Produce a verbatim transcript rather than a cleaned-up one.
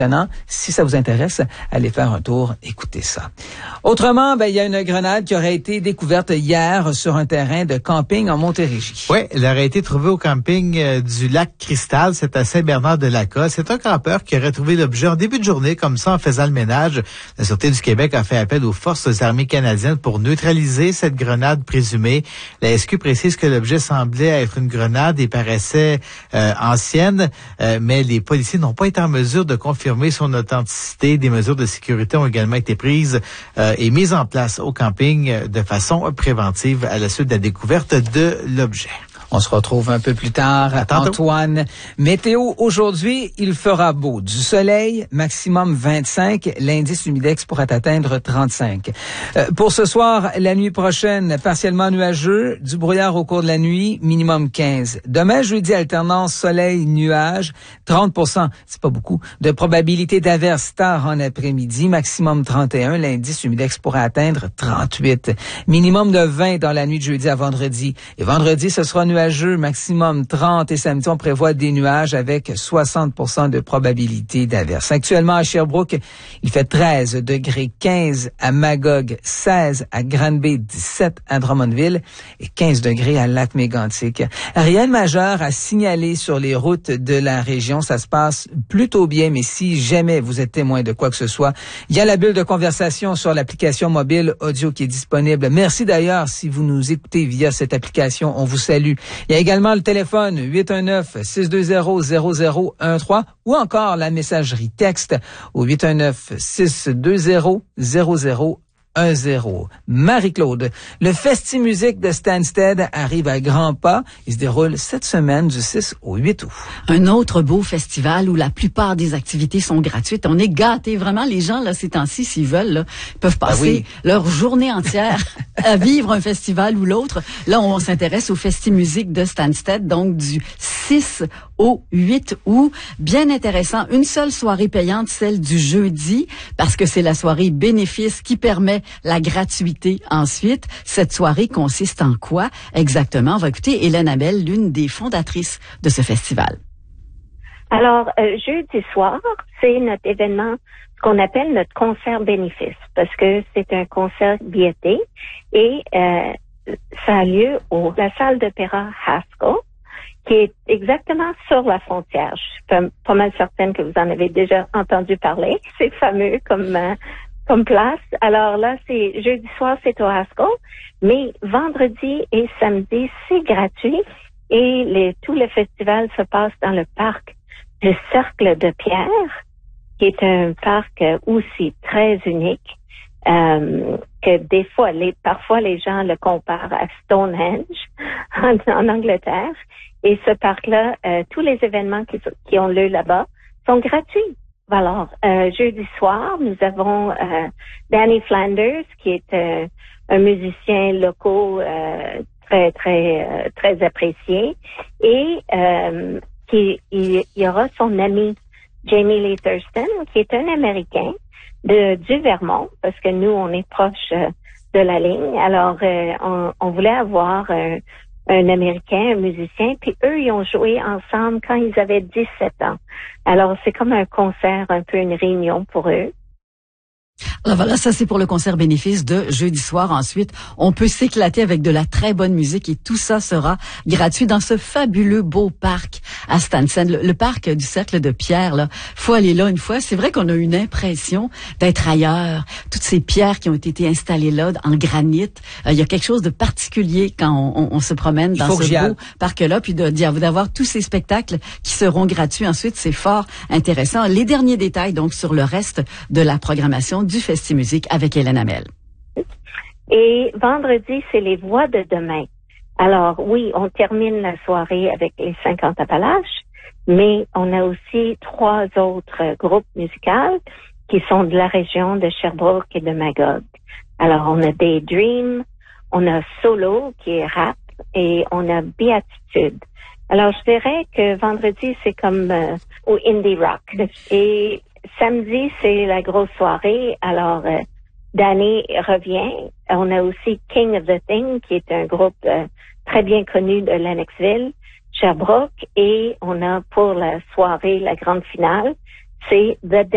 Si ça vous intéresse, allez faire un tour, écoutez ça. Autrement, ben, il y a une grenade qui aurait été découverte hier sur un terrain de camping en Montérégie. Oui, elle aurait été trouvée au camping euh, du lac Cristal, c'est à Saint-Bernard-de-la-Côte. C'est un campeur qui aurait trouvé l'objet en début de journée, comme ça, en faisant le ménage. La Sûreté du Québec a fait appel aux forces armées canadiennes pour neutraliser cette grenade présumée. La S Q précise que l'objet semblait être une grenade et paraissait euh, ancienne, euh, mais les policiers n'ont pas été en mesure de confirmer son authenticité. Des mesures de sécurité ont également été prises euh, et mises en place au camping de façon préventive à la suite de la découverte de l'objet. On se retrouve un peu plus tard. Antoine, météo aujourd'hui, il fera beau. Du soleil, maximum vingt-cinq. L'indice humidex pourrait atteindre trente-cinq. Euh, pour ce soir, la nuit prochaine, partiellement nuageux. Du brouillard au cours de la nuit, minimum quinze. Demain, jeudi, alternance soleil-nuage. trente pour cent, c'est pas beaucoup, de probabilité d'averse tard en après-midi. Maximum trente et un. L'indice humidex pourrait atteindre trente-huit. Minimum de vingt dans la nuit de jeudi à vendredi. Et vendredi, ce sera nuageux. Maximum trente et samedi, on prévoit des nuages avec soixante pour cent de probabilité d'averse. Actuellement, à Sherbrooke, il fait treize degrés, quinze à Magog, seize à Granby, dix-sept à Drummondville et quinze degrés à Lac-Mégantic. Rien de majeur à signaler sur les routes de la région. Ça se passe plutôt bien, mais si jamais vous êtes témoin de quoi que ce soit, il y a la bulle de conversation sur l'application mobile audio qui est disponible. Merci d'ailleurs si vous nous écoutez via cette application. On vous salue. Il y a également le téléphone huit un neuf, six deux zéro, zéro zéro un trois ou encore la messagerie texte au huit un neuf, six deux zéro, zéro zéro un zéro. Marie-Claude, le Festi-Musique de Stansted arrive à grands pas. Il se déroule cette semaine du six au huit août. Un autre beau festival où la plupart des activités sont gratuites. On est gâtés. Vraiment, les gens, là, ces temps-ci, s'ils veulent, là, peuvent passer ah oui. leur journée entière à vivre un festival ou l'autre. Là, on s'intéresse au Festi-Musique de Stansted, donc du six au huit août. Bien intéressant. Une seule soirée payante, celle du jeudi, parce que c'est la soirée bénéfice qui permet la gratuité ensuite. Cette soirée consiste en quoi exactement? On va écouter Hélène Abel, l'une des fondatrices de ce festival. Alors, euh, jeudi soir, c'est notre événement, ce qu'on appelle notre concert bénéfice, parce que c'est un concert billetté et euh, ça a lieu au la salle d'opéra Haskell, qui est exactement sur la frontière. Je suis pas, pas mal certaine que vous en avez déjà entendu parler. C'est fameux comme euh, comme place. Alors là, c'est jeudi soir, c'est au Haskell, mais vendredi et samedi, c'est gratuit et les, tout le festival se passe dans le parc du Cercle de Pierre, qui est un parc aussi très unique, euh, que des fois, les, parfois les gens le comparent à Stonehenge en, en Angleterre. Et ce parc-là, euh, tous les événements qui, qui ont lieu là-bas sont gratuits. Alors, euh, jeudi soir, nous avons euh, Danny Flanders, qui est euh, un musicien local euh, très, très, euh, très apprécié. Et euh, qui, il, il y aura son ami Jamie Lee Thurston, qui est un Américain de, du Vermont, parce que nous, on est proche euh, de la ligne. Alors, euh, on, on voulait avoir un... un Américain, un musicien, puis eux, ils ont joué ensemble quand ils avaient dix-sept ans. Alors, c'est comme un concert, un peu une réunion pour eux. Alors voilà, ça c'est pour le concert bénéfice de jeudi soir. Ensuite, on peut s'éclater avec de la très bonne musique et tout ça sera gratuit dans ce fabuleux beau parc à Stansted. Le, le parc du Cercle de Pierre, là, faut aller là une fois. C'est vrai qu'on a une impression d'être ailleurs. Toutes ces pierres qui ont été installées là en granit, il euh, y a quelque chose de particulier quand on, on, on se promène dans ce beau parc-là, puis de, d'avoir tous ces spectacles qui seront gratuits. Ensuite, c'est fort intéressant. Les derniers détails donc sur le reste de la programmation du Festi-Musique avec Hélène Hamel. Et vendredi, c'est les voix de demain. Alors oui, on termine la soirée avec les cinquante Appalaches, mais on a aussi trois autres groupes musicaux qui sont de la région de Sherbrooke et de Magog. Alors on a Daydream, on a Solo qui est rap et on a Béatitude. Alors je dirais que vendredi, c'est comme euh, au indie rock. Et samedi, c'est la grosse soirée. Alors, euh, Danny revient. On a aussi King of the Thing, qui est un groupe euh, très bien connu de Lennoxville, Sherbrooke. Et on a pour la soirée, la grande finale, c'est The